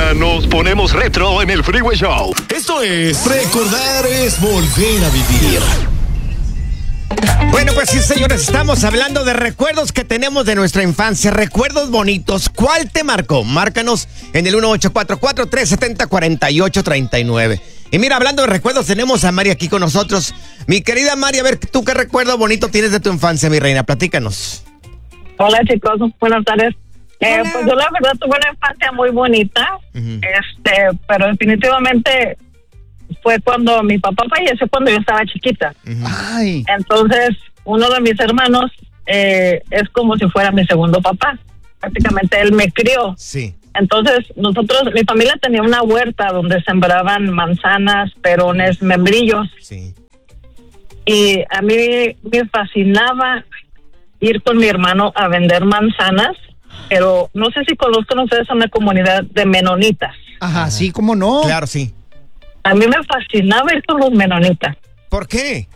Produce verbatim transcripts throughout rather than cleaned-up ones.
semana nos ponemos retro en el Freeway Show. Esto es Recordar es Volver a Vivir. Bueno, pues sí, señores, estamos hablando de recuerdos que tenemos de nuestra infancia, recuerdos bonitos. ¿Cuál te marcó? Márcanos en el uno ocho cuatro cuatro, tres siete cero, cuatro ocho tres nueve. Y mira, hablando de recuerdos, tenemos a Mari aquí con nosotros. Mi querida Mari, a ver, ¿tú qué recuerdo bonito tienes de tu infancia, mi reina? Platícanos. Hola, chicos, buenas tardes. Eh, pues yo la verdad tuve una infancia muy bonita, uh-huh. este, pero definitivamente fue cuando mi papá falleció cuando yo estaba chiquita. Uh-huh. Ay. Entonces, uno de mis hermanos eh, es como si fuera mi segundo papá. Prácticamente él me crió. Sí. Entonces, nosotros, mi familia tenía una huerta donde sembraban manzanas, perones, membrillos. Sí. Y a mí me fascinaba ir con mi hermano a vender manzanas, pero no sé si conozcan ustedes a una comunidad de menonitas. Ajá, Ajá. sí, ¿cómo no? Claro, sí. A mí me fascinaba ir con los menonitas. ¿Por qué?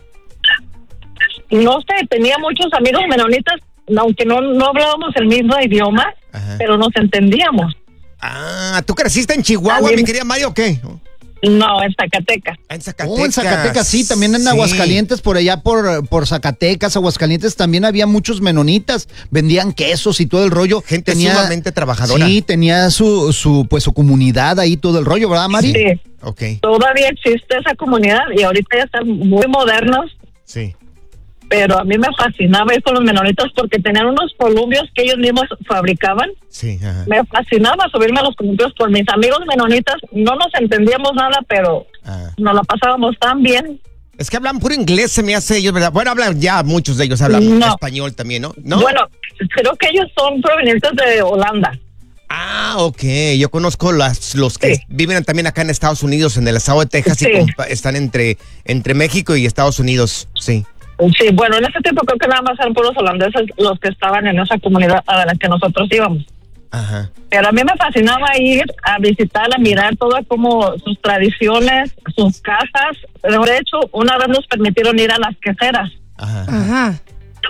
No sé, tenía muchos amigos menonitas, aunque no, no hablábamos el mismo idioma, Ajá. pero nos entendíamos. Ah, ¿tú creciste en Chihuahua, mí... mi querida Mario, o qué? No, en Zacatecas. En Zacatecas. Oh, en Zacatecas, sí, también en sí. Aguascalientes, por allá por, por Zacatecas, Aguascalientes, también había muchos menonitas, vendían quesos y todo el rollo. Gente tenía, sumamente trabajadora. Sí, tenía su, su, pues, su comunidad ahí, todo el rollo, ¿verdad, Mari? Sí. Okay. Todavía existe esa comunidad y ahorita ya están muy modernos. Sí. Pero a mí me fascinaba ir con los menonitas porque tenían unos columpios que ellos mismos fabricaban. Sí, ajá. Me fascinaba subirme a los columpios con mis amigos menonitas. No nos entendíamos nada, pero ah. nos la pasábamos tan bien. Es que hablan puro inglés, se me hace ellos, ¿verdad? Bueno, hablan ya, muchos de ellos hablan no. español también, ¿no? ¿no? Bueno, creo que ellos son provenientes de Holanda. Ah, ok. Yo conozco las, los que sí. viven también acá en Estados Unidos, en el estado de Texas, sí. y compa- están entre, entre México y Estados Unidos, sí. Sí, bueno, en ese tiempo creo que nada más eran puros holandeses los que estaban en esa comunidad a la que nosotros íbamos. Ajá. Pero a mí me fascinaba ir a visitar, a mirar todas como sus tradiciones, sus casas. De hecho, una vez nos permitieron ir a las queseras. Ajá. Ajá.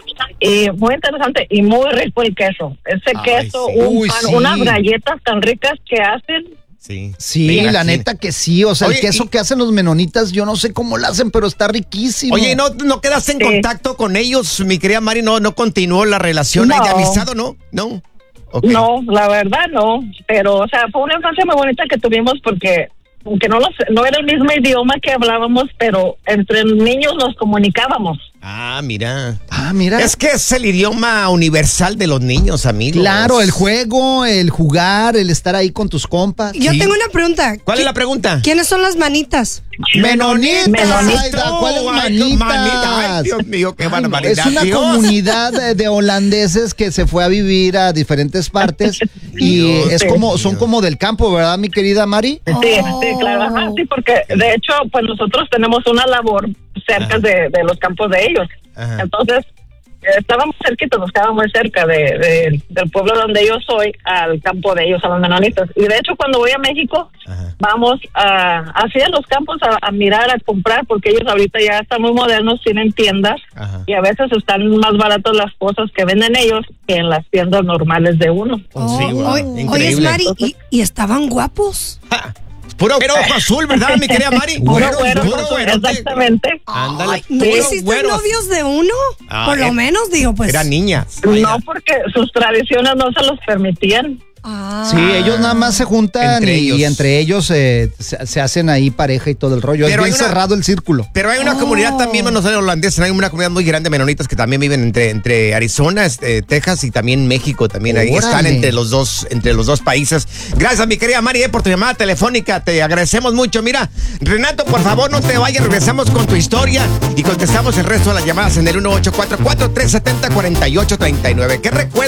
Y muy interesante y muy rico el queso. Ese Ay, queso, sí. un Uy, pan, sí. unas galletas tan ricas que hacen. Sí, sí, Mira, la sí. neta que sí, o sea, Oye, el queso y... que hacen los menonitas, yo no sé cómo lo hacen, pero está riquísimo. Oye, ¿no, no quedaste en sí. contacto con ellos, mi querida Mari? ¿No, no continuó la relación no. ahí de amistad o no? No. Okay. No, la verdad no, pero, o sea, fue una infancia muy bonita que tuvimos porque, aunque no, los, no era el mismo idioma que hablábamos, pero entre niños nos comunicábamos. Ah, mira. Ah, mira. Es que es el idioma universal de los niños, amigos. Claro, el juego, el jugar, el estar ahí con tus compas. Yo sí. tengo una pregunta. ¿Cuál es la pregunta? ¿Quiénes son las manitas? Menonitas. Menonitas. Ay, ¿cuáles oh, manitas? manitas? Ay, Dios mío, qué barbaridad. Es una Dios. comunidad de, de holandeses que se fue a vivir a diferentes partes y Dios, es sí, como Dios. son como del campo, ¿verdad, mi querida Mari? Sí, oh. sí, claro, ajá, sí, porque de hecho, pues nosotros tenemos una labor cerca de, de los campos de ellos. Ajá. Entonces, estábamos cerquitos, nos quedábamos muy cerca de, de, del pueblo donde yo soy, al campo de ellos, a los menonitas. Y de hecho, cuando voy a México, Ajá. vamos a, así a los campos a, a mirar, a comprar, porque ellos ahorita ya están muy modernos, tienen tiendas, Ajá. y a veces están más baratos las cosas que venden ellos que en las tiendas normales de uno. Oh, sí, wow. Oye, oye, Mari, ¿y, ¿y estaban guapos? Ja. Puro güero ojo azul, ¿verdad, mi querida Mari? Puro güero, puro güero, exactamente. Ándale. ¿No hiciste güeros. novios de uno? Ah, Por lo eh, menos, digo, pues. Eran niñas. No, porque sus tradiciones no se los permitían. Ah. Sí, ellos nada más se juntan Entre y, ellos. y entre ellos eh, se, se hacen ahí pareja y todo el rollo. Pero es bien hay una- cerrado el círculo. Pero hay una Oh. comunidad también, no solo holandesa, hay una comunidad muy grande de menonitas que también viven entre, entre Arizona, este, Texas y también México. También ahí Órale. están entre los dos, entre los dos países. Gracias, mi querida Mari, eh, por tu llamada telefónica. Te agradecemos mucho. Mira, Renato, por favor, no te vayas. Regresamos con tu historia y contestamos el resto de las llamadas en el uno ocho cuatro cuatro, tres siete cero, cuatro ocho tres nueve. ¿Qué recuerdas?